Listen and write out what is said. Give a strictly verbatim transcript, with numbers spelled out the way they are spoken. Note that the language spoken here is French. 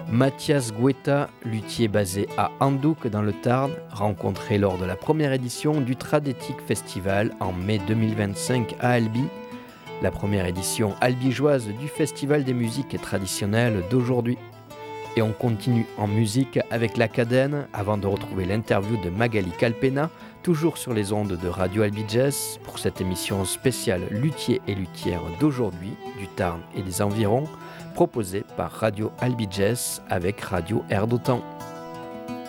Mathias Guetta, luthier basé à Andouc dans le Tarn, rencontré lors de la première édition du Tradétique Festival en mai deux mille vingt-cinq à Albi, la première édition albigeoise du Festival des musiques traditionnelles d'aujourd'hui. Et on continue en musique avec la Cadène avant de retrouver l'interview de Magali Calpena, toujours sur les ondes de Radio Albi Jazz pour cette émission spéciale luthier et luthière d'aujourd'hui, du Tarn et des environs, proposée par Radio Albi Jazz avec Radio Air d'Otan.